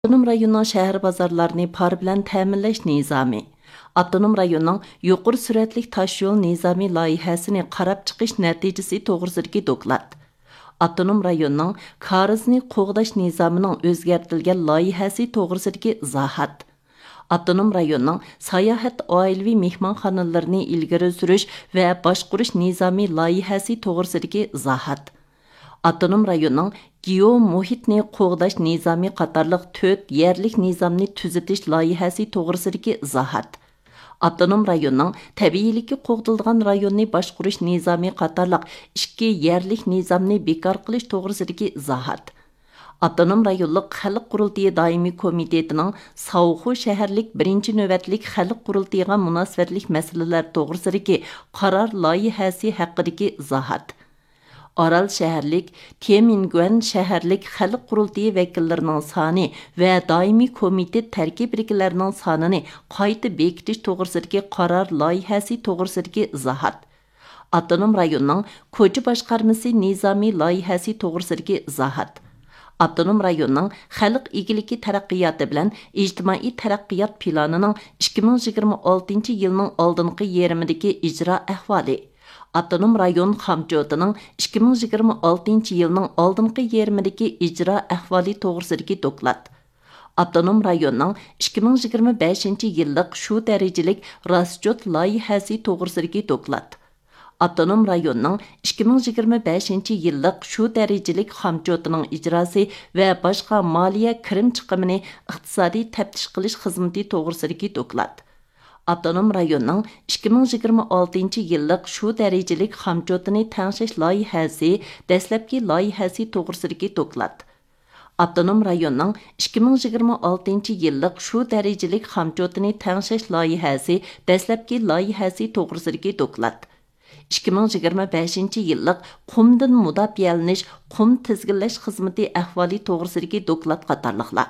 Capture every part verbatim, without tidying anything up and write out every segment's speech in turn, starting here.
Avtonom rayonning shahar bozorlarini par bilan ta'minlash nizami. Avtonom rayonning yuqori suratli tosh yo'l nizami loyihasini qarab chiqish natijasi to'g'risidagi doklad. Avtonom rayonning karizni qo'g'dash nizamining o'zgartirilgan loyihasi to'g'risidagi izohat. Avtonom rayonning sayohat oilaviy mehmonxonalarini ilgari surish va boshqarish nizami loyihasi to'g'risidagi izohat. Avtonom rayonning geo muhitni qo'g'dash nizami qatorliq to'rt yerlik nizamni tuzitish loyihasi to'g'risidagi izohat. Avtonom rayonning tabiiylikka qo'g'dilgan rayonni boshqarish nizami qatorliq ikki yerlik nizamni bekor qilish to'g'risidagi izohat. Avtonom rayonlik xalq qurultiyi doimiy komitetining Savxu shaharlik birinchi navbatlik xalq qurultiyiga munosabatlik masalalar to'g'risidagi qaror loyihasi haqidagi izohat. Aral shaharlik, Teminguan shaharlik xalq qurultiyi vakillarining soni va doimiy komitet tarkibidagilarning sonini qayta bekitish to'g'risidagi qaror loyihasi to'g'risidagi izohat. Avtonom rayonning ko'cha boshqarmasi nizomiy loyihasi to'g'risidagi izohat. Avtonom rayonning xalq egiligi taraqqiyoti bilan ijtimoiy taraqqiyot planining ikki ming yigirma oltinchi yilning oldingi yerimidagi ijro ahvoli. Avtonom rayon xamjotining ikki ming yigirma oltinchi yilning oldingi yerimidagi ijro ahvoli to'g'risidagi doklad. Avtonom rayonning ikki ming yigirma beshinchi yillik shu darajalik rasjot loyihasi to'g'risidagi doklad. Avtonom rayonning ikki ming yigirma beshinchi yillik shu darajalik xamjotining ijrosi va boshqa moliya kirim chiqimini iqtisodiy taftish qilish xizmati to'g'risidagi doklad. Avtonom rayonning ikki ming yigirma oltinchi yillik shu darajalik xamjotini tangshish loyihasi dastlabki loyihasi to'g'risidagi doklad. Avtonom rayonning ikki ming yigirma oltinchi yillik shu darajalik xamjotini tangshish loyihasi dastlabki loyihasi to'g'risidagi doklad. ikki ming yigirma beshinchi yillik qumdan mudofialanish qum tizginlash xizmati ahvoli to'g'risidagi doklad qatorliqlar.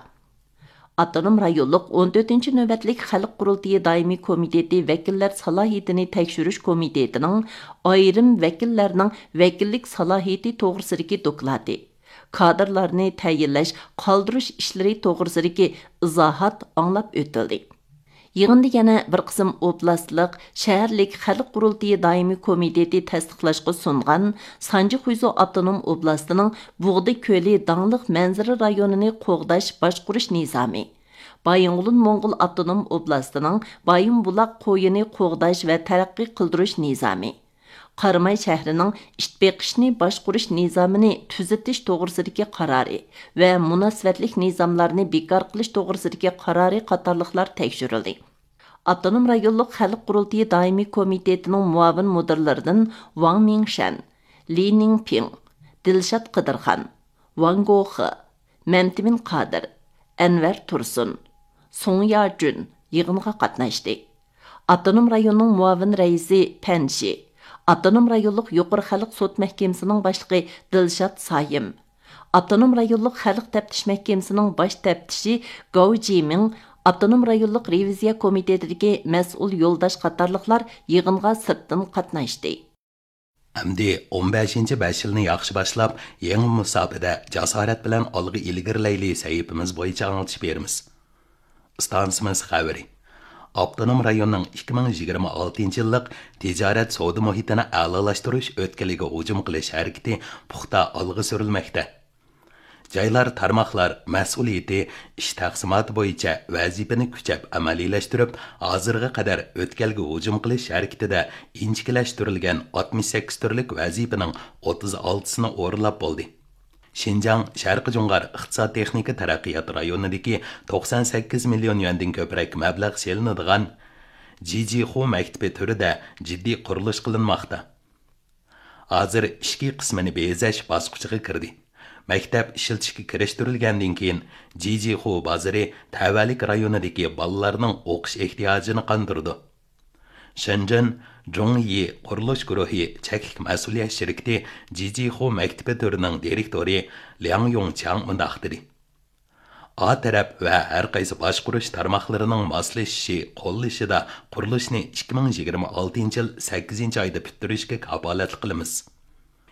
Avtonom rayonlik o'n to'rtinchi navbatlik xalq qurultiyi doimiy komiteti vakillar salohiyatini tekshirish komitetining ayrim vakillarining vakillik salohiyati to'g'risidagi dokladi. Kadrlarni tayinlash, qoldirish ishlari to'g'risidagi izohat anglab o'tildi. Yig'inda yana bir qism oblastlik, shaharlik xalq qurultiyi doimiy komiteti tasdiqlashga sungan Sanji Xuyzo avtonom oblastining Bug'di ko'li dangliq manzara rayonini qo'g'dash boshqarish nizami. Baying'ulun Mo'ng'ul avtonom oblastining Bayinbuloq qo'yini qo'g'dash va taraqqiy qildirish nizami. Qaramay shahrining ishbeqishni boshqarish nizamini tuzitish to'g'risidagi qarori va munosabatlik nizamlarni bekor qilish to'g'risidagi qarori qatorliqlar tekshirildi. Avtonom rayonlik xalq qurultiyi doimiy komitetining muavin mudirlaridan Wang Mingshan, Li Ningping, Dilshod Qidirxon, Wang Goxi, Mamtimin Qodir, Anvar Tursun, Song Yajun yig'inga qatnashdi. Avtonom rayonning muavin raisi Panshi, Avtonom rayonlik yuqori xalq sud mahkamasining boshlig'i Dilshod Sayim, Avtonom rayonlik xalq taftish mahkamasining bosh taftishi Gao Jiming, Avtonom rayonlik reviziya komitetidagi mas'ul yo'ldosh qatorliqlar yig'inga sirtdan qatnashdi. Әмді o'n beshinchi besh yilni yaxshi boshlab, yangi musobaqada jasorat bilan olg'a ilgirlayli sahifamiz bo'yicha anglitib beramiz. Stansimiz xabari. Avtonom rayonning ikki ming yigirma oltinchi yillik tijorat savdo muhitini a'lolashtirish o'tkaliga hujum qilish harakati puxta olg'a surilmoqda. Joylar tarmoqlar mas'uliyati ish taqsimoti bo'yicha vazifani kuchab amaliylashtırib, hozirga qadar o'tkalga hujum qilish harakatida inchikilashtirilgan oltmish sakkiz turlik vazifaning o'ttiz oltisini o'rinlab bo'ldi. Şinjan Sharqi Jungar iqtisod texnika taraqqiyot rayonidagi to'qson sakkiz million yuandan ko'proq mablag' selinadigan Jijixu maktabi turida jiddiy qurilish qilinmoqda. Hozir ishki qismini bezash bosqichiga kirdi. Maktab ishiltishga kirishtirilgandan keyin Jijixu bozori Tavalik rayonidagi bolalarning o'qish ehtiyojini qondirdi. Shenzhen Zhongyi qurilish guruhi cheklik mas'uliyat shirkati Jijixu maktabi turining direktori Liang Yongchang mundaq dedi. A taraf va har qaysi boshqarish tarmoqlarining moslashishi qo'llashida qurilishni ikki ming yigirma oltinchi yil sakkizinchi oyda bitirishga kafolat qilamiz.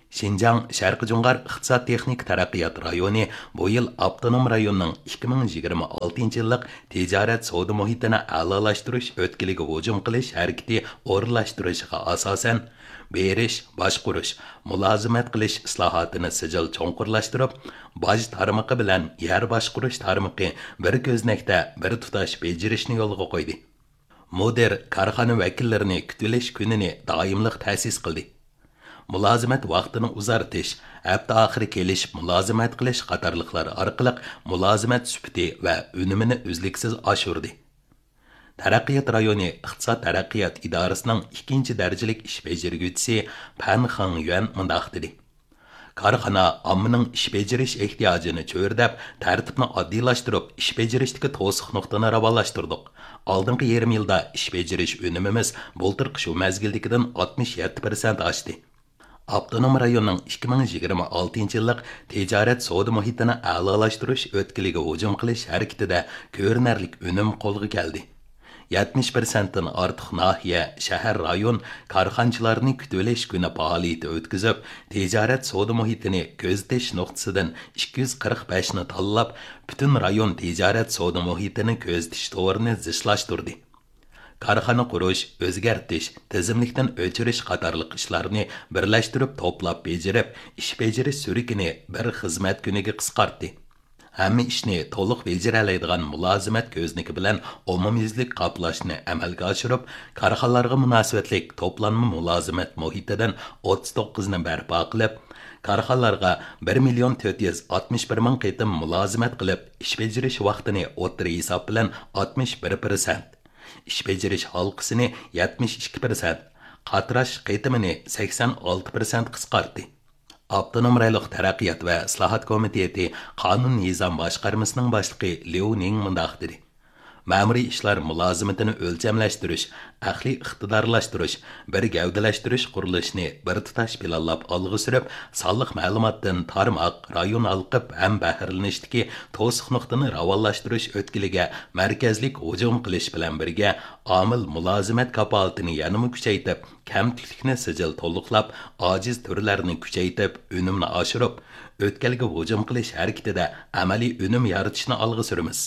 Шинжаң Шарқы Жоңғар iqtisod texnik taraqqiyot rayoni bu yil avtonom rayonning ikki ming yigirma oltinchi yillik tijorat savdo muhitini a'lolashtirish o'tkiliga hujum qilish harakati o'rinlashtirishiga asosan berish, boshqurish, mulozimat qilish islohotini sijil cho'nqurlashtirib, boj tarmog'i bilan yer boshqurish tarmog'i bir ko'znakda bir tutash bejirishni yo'lga qo'ydi. Moder korxona vakillarini kutilish kunini doimliq ta'sis qildi. Mulozimat vaqtini uzartish, hafta oxiri kelishib mulozimat qilish qatorliqlar orqali mulozimat sifati va unumini uzluksiz oshirdi. Taraqqiyot rayoni iqtisod taraqqiyot idorasining ikkinchi darajalik ish bajarguvchisi Pan Xang Yuan mundaq dedi. Korxona ommaning ish bajarish ehtiyojini cho'rdab, tartibni oddiylashtirib, ish bajarishdagi to'siq nuqtani ravonlashtirdik. Oldingi yarim yilda ish bajarish unumimiz bo'ltirqi shu mazgildagidan oltmish yetti prosent oshdi. Avtonom rayonning ikki ming yigirma oltinchi yillik tijorat savdo muhitini a'lolashtirish o'tkiliga hujum qilish harakatida ko'rinarli unum qo'lga keldi. yetmish prosentdan ortiq nahiya, shahar rayon korxonchilarning kutilish kuni faoliyati o'tkazib, tijorat savdo muhitini ko'zatish nuqtasidan ikki yuz qirq besh ni tanlab, butun rayon tijorat savdo muhitini ko'zatish to'g'rini zichlashtirdi. Korxona qurish, o'zgartish, tizimlikdan o'chirish qatorliq ishlarni birlashtirib to'plab bejarib, ish bajarish surikini bir xizmat kuniga qisqartdi. Hamma ishni to'liq bajaralaydigan mulozimat ko'zniki bilan umumyuzlik qoplashni amalga oshirib, korxonalarga munosabatlik to'planma mulozimat muhitidan o'ttiz to'qqiz ni barpo qilib, korxonalarga bir million to'rt yuz oltmish bir ming qitim mulozimat qilib, ish bajarish vaqtini o'rta hisob bilan oltmish bir prosent, ish bajarish halqasini yetmish ikki prosent, qatnash qitimini sakson olti prosent qisqartdi. Avtonom rayonlik taraqqiyot va islohot komiteti qonun nizom boshqarmasining boshlig'i Liu Ning mundaq dedi. Ma'muriy ishlar mulozimatini o'lchamlashtirish, aqliy iqtidorlashtirish, bir gavdalashtirish qurilishini bir tutash planlab olg'a surib, sonliq ma'lumotdan tarmoq, rayon alqib ham bahrilanishdagi to'siq nuqtani ravonlashtirish o'tkiliga markazlik hujum qilish bilan birga omil mulozimat kapolatini yanada kuchaytirib, kamtiklikni sijil to'liqlab, ojiz turlarni kuchaytirib, unumni oshirib, o'tkalga hujum qilish harakatida amaliy unum yaratishni olg'a suramiz.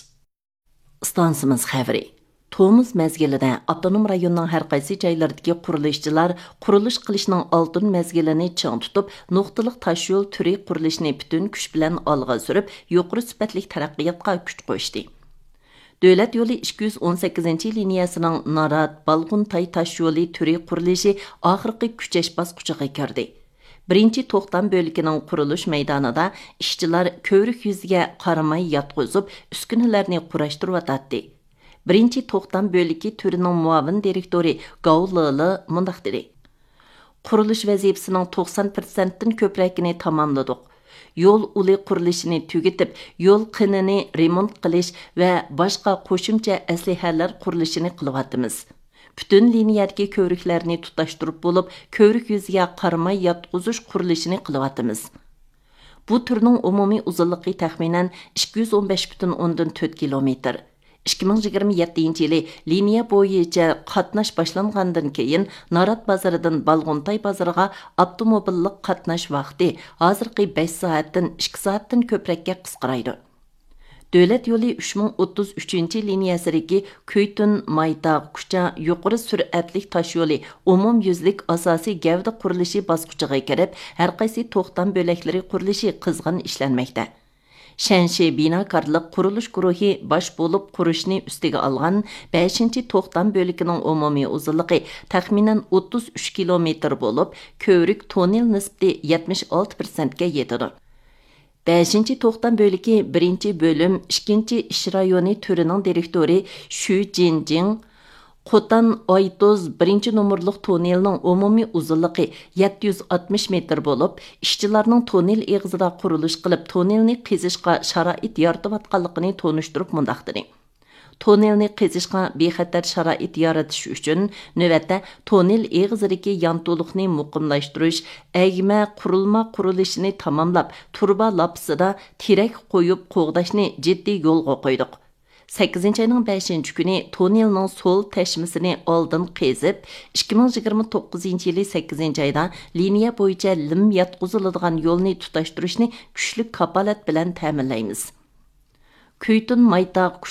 Stansimiz xəbəri. Tomuz məzgilində avtonom rayonның hər qaysı joylardakı qurilishchilar qurilish qilishning oltin məzgilini ching tutub, nuqtaliq tosh yo'l turi qurilishini butun kuch bilan olg'a surib, yuqori sifatli taraqqiyotga kuch qo'shdi. Davlat yo'li ikki yuz o'n sakkizinchi liniyasining Narat Balg'untay tosh yo'li turi qurilishi oxirgi kuchash bosqichiga kirdi. Birinchi to'xtam bo'likining qurilish maydonida ishchilar ko'rik yuziga qaramay yotqizib, uskunalarni qurashtirib Birinchi to'xtam bo'liki turining muavin direktori Gavlili mundaq dedi. Qurilish vazifasining to'qson prosent dan ko'pragini tamomladik. Yo'l uli qurilishini tugatib, yo'l qinini remont qilish va boshqa qo'shimcha aslihalar qurilishini qilyapmiz. Bütün liniyadagi ko'riklarni tutashtirib bo'lib, ko'rik yuziga qaramay yotqizish qurilishini qilyapmiz. Bu turning umumiy uzunligi taxminan ikki yuz o'n besh butun o'ndan to'rt kilometr. ikki ming yigirma yettinchi yili liniya bo'yicha qatnash boshlangandan keyin Narat bozoridan Balg'untay bozoriga avtomobillik qatnash vaqti hozirgi besh soatdan ikki soatdan ko'pragga qisqaraydi. Davlat yo'li uch ming o'ttiz uchinchi liniyasidagi Kuytun Mayda Kucha yuqori sur'atli tosh yo'li umum yuzlik asosiy gavda qurilishi bosqichiga kirib, har qaysi to'xtam bo'laklari qurilishi qizg'in ishlanmoqda. Shanshi binokorlik qurilish guruhi bosh bo'lib qurishni ustiga olgan beshinchi to'xtam bo'likining umumiy uzunligi taxminan o'ttiz uch kilometr bo'lib, ko'rik tonel nisbati yetmish olti prosent ga yetadi. beshinchi to'xtam bo'liki birinchi bo'lim ikkinchi ish rayoni turining direktori Shu Jinjing Qo'tan Oytoz birinchi nomerlik tonelning umumiy uzunligi yetti yuz oltmish metr bo'lib, ishchilarning tonel eg'izida qurilish qilib, tonelni qazishga sharoit yaratayotganligini tonishtirib mundaq dedi. Tonelni qazishga bexatar sharoit yaratish uchun navbatda tonel eg'izidagi yanto'liqni muqimlashtirish, agma qurilma qurilishini tamomlab, turba lapsida tirak qo'yib qo'g'dashni jiddiy yo'lga qo'ydik. sakkizinchi ayning beshinchi kuni tonnelning sol tashmasini oldin qezib, ikki ming yigirma to'qqizinchi yili sakkizinchi ayda liniya bo'yicha lim yatqiziladigan yo'lni tutashtirishni kuchli kapolat bilan ta'minlaymiz. Kuytun Maytaq